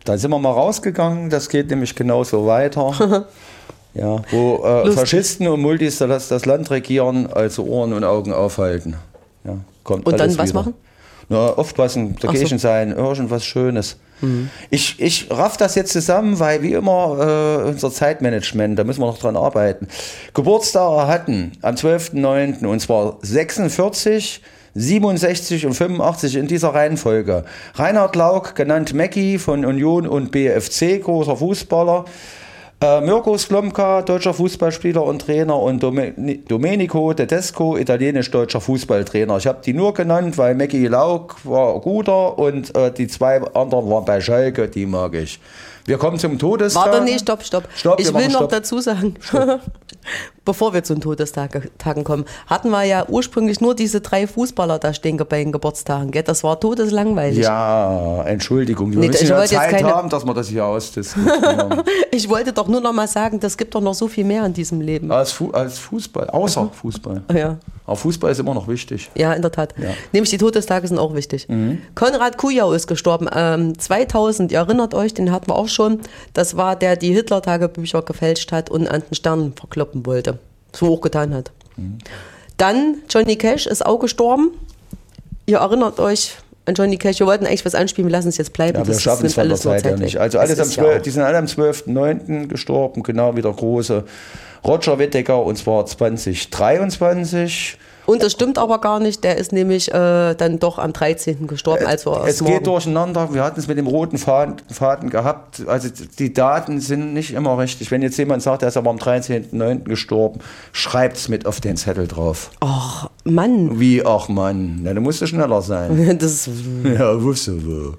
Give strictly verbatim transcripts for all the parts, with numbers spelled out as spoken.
Da sind wir mal rausgegangen, das geht nämlich genauso weiter. Ja, wo äh, Faschisten und Multis das, das Land regieren, also Ohren und Augen aufhalten. Ja, kommt und dann was wieder. machen? Na, oft was dagegen so. sein, irgendwas Schönes. Mhm. Ich, ich raff das jetzt zusammen, weil wie immer äh, unser Zeitmanagement, da müssen wir noch dran arbeiten. Geburtstage hatten am zwölften neunten und zwar sechsundvierzig, siebenundsechzig und fünfundachtzig in dieser Reihenfolge. Reinhard Lauk, genannt Mackie von Union und B F C, großer Fußballer. Äh, Mirko Slomka, deutscher Fußballspieler und Trainer und Dom- Domenico Tedesco, italienisch-deutscher Fußballtrainer. Ich habe die nur genannt, weil Mackie Lauk war guter und äh, die zwei anderen waren bei Schalke, die mag ich. Wir kommen zum Todestag. Warte, nee, stopp, stopp. stopp ich will noch stopp. dazu sagen, bevor wir zu den Todestagen kommen, hatten wir ja ursprünglich nur diese drei Fußballer da stehen bei den Geburtstagen. Gell? Das war todeslangweilig. Ja, Entschuldigung. Wir Nee, müssen ich ja wollte jetzt Zeit keine- haben, dass wir das hier ausdiskutieren. Ich wollte doch nur noch mal sagen, das gibt doch noch so viel mehr in diesem Leben. als, Fu- als Fußball, außer Fußball. Ja. Aber Fußball ist immer noch wichtig. Ja, in der Tat. Ja. Nämlich die Todestage sind auch wichtig. Mhm. Konrad Kujau ist gestorben. Ähm, zweitausend, ihr erinnert euch, den hatten wir auch schon. Das war der, die Hitler-Tagebücher gefälscht hat und an den Sternen verkloppen wollte. So auch getan hat. Mhm. Dann Johnny Cash ist auch gestorben. Ihr erinnert euch an Johnny Cash. Wir wollten eigentlich was anspielen, wir lassen es jetzt bleiben. Ja, wir das schaffen es von der Zeit ja nicht. Also alles am zwölften die sind alle am zwölften neunten gestorben, genau wie der große Roger Whittaker, und zwar zwanzig dreiundzwanzig. Und das stimmt aber gar nicht, der ist nämlich äh, dann doch am dreizehnten gestorben. Also es geht durcheinander, wir hatten es mit dem roten Faden, Faden gehabt, also die Daten sind nicht immer richtig. Wenn jetzt jemand sagt, er ist aber am dreizehnten neunten gestorben, schreibt es mit auf den Zettel drauf. Ach, Mann. Wie, ach Mann, na, du musst schneller sein. Das Ja, wusste wo.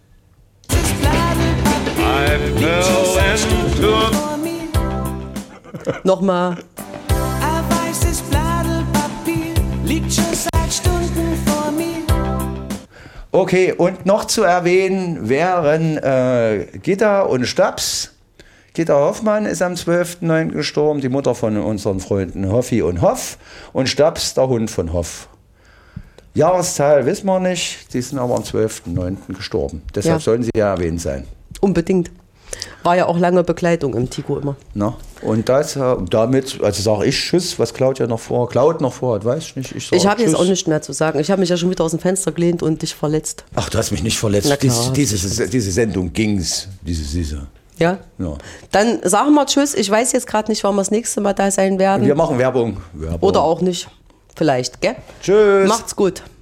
I fell into Nochmal. Ein weißes Blatt Papier liegt schon seit Stunden vor mir. Okay, und noch zu erwähnen wären äh, Gitta und Staps. Gitta Hoffmann ist am zwölften neunten gestorben, die Mutter von unseren Freunden Hoffi und Hoff. Und Staps, der Hund von Hoff. Jahreszahl wissen wir nicht, die sind aber am zwölften neunten gestorben. Deshalb Ja. sollen sie ja erwähnt sein. Unbedingt. War ja auch lange Begleitung im Tico immer. Na? Und das, äh, damit, also sage ich Tschüss, was Claudia noch vor, Claud noch vorhat, weiß ich nicht. Ich, sag Ich habe jetzt Tschüss. auch nichts mehr zu sagen. Ich habe mich ja schon wieder aus dem Fenster gelehnt und dich verletzt. Ach, du hast mich nicht verletzt. Na klar. Dies, diese, diese Sendung ging's. Diese, diese. Ja? Ja. Dann sagen wir Tschüss. Ich weiß jetzt gerade nicht, wann wir das nächste Mal da sein werden. Wir machen Werbung. Werbung. Oder auch nicht. Vielleicht, gell? Tschüss. Macht's gut.